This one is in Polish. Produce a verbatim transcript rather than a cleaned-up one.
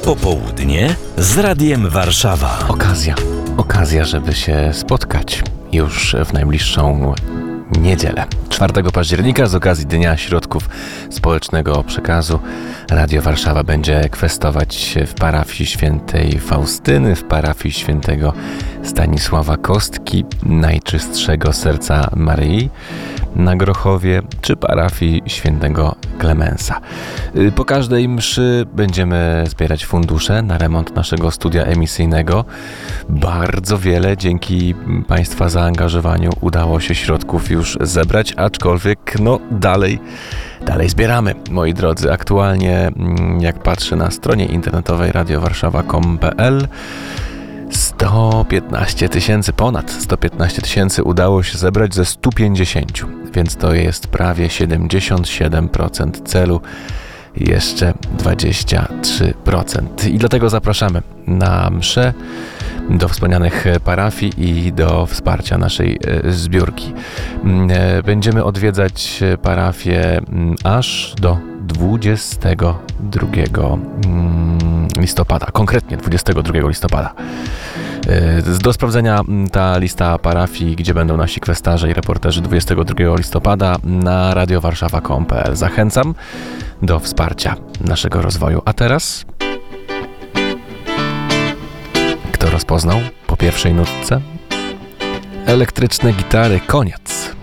Popołudnie z Radiem Warszawa. Okazja, okazja, żeby się spotkać już w najbliższą niedzielę. czwartego października z okazji Dnia Środków Społecznego Przekazu Radio Warszawa będzie kwestować w parafii świętej Faustyny, w parafii świętego Stanisława Kostki, Najczystszego Serca Maryi na Grochowie, czy parafii świętego Klemensa. Po każdej mszy będziemy zbierać fundusze na remont naszego studia emisyjnego. Bardzo wiele dzięki Państwa zaangażowaniu udało się środków już zebrać, aczkolwiek no dalej, dalej zbieramy, moi drodzy. Aktualnie, jak patrzę na stronie internetowej radio warszawa kropka com kropka p l, sto piętnaście tysięcy, ponad sto piętnaście tysięcy udało się zebrać ze stu pięćdziesięciu, więc to jest prawie siedemdziesiąt siedem procent celu, jeszcze dwadzieścia trzy procent. I dlatego zapraszamy na mszę do wspomnianych parafii i do wsparcia naszej zbiórki. Będziemy odwiedzać parafię aż do dwudziestego drugiego listopada, konkretnie dwudziestego drugiego listopada. Do sprawdzenia ta lista parafii, gdzie będą nasi kwestarze i reporterzy dwudziestego drugiego listopada na radio warszawa kropka com kropka p l. Zachęcam do wsparcia naszego rozwoju. A teraz kto rozpoznał po pierwszej nutce? Elektryczne gitary, koniec.